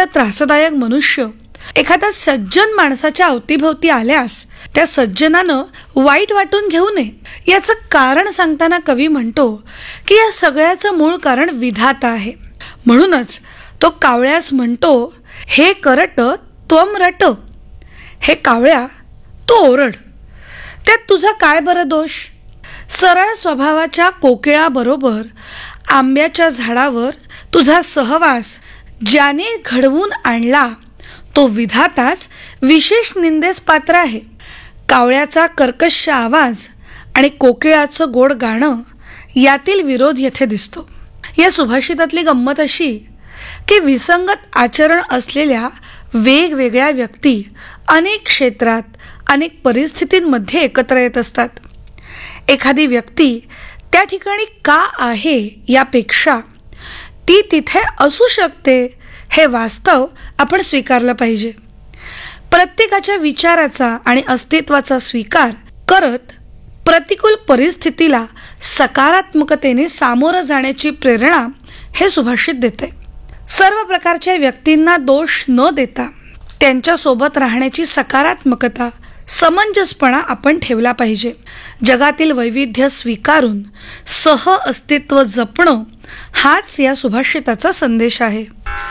त्रासदायक मनुष्य एखाद्या सज्जन माणसाच्या अवतीभोवती आल्यास त्या सज्जनानं वाईट वाटून घेऊ नये। याचं कारण सांगताना कवी म्हणतो की या सगळ्याचं मूळ कारण विधाता आहे। म्हणूनच तो कावळ्यास म्हणतो, हे करट त्वम रट, हे कावळ्या तू ओरड, त्यात तुझा काय बरं दोष। सरळ स्वभावाच्या कोकिळाबरोबर आंब्याच्या झाडावर तुझा सहवास ज्याने घडवून आणला तो विधाताच विशेष निंदेस पात्र आहे। कावळ्याचा कर्कश आवाज आणि कोकिळाचं गोड गाणं यातील विरोध येथे दिसतो। या सुभाषितातली गंमत अशी की विसंगत आचरण असलेल्या वेगवेगळ्या व्यक्ती अनेक क्षेत्रात अनेक परिस्थितींमध्ये एकत्र येत असतात। एखादी व्यक्ती त्या ठिकाणी का आहे यापेक्षा ती तिथे असू शकते हे वास्तव आपण स्वीकारलं पाहिजे। प्रत्येकाच्या विचाराचा आणि अस्तित्वाचा स्वीकार करत प्रतिकूल परिस्थितीला सकारात्मकतेने सामोरं जाण्याची प्रेरणा हे सुभाषित देते। सर्व प्रकारच्या व्यक्तींना दोष न देता त्यांच्यासोबत राहण्याची सकारात्मकता, समंजसपणा आपण ठेवला पाहिजे। जगातील वैविध्य स्वीकारून सह अस्तित्व जपणं हाच या सुभाषिताचा संदेश आहे।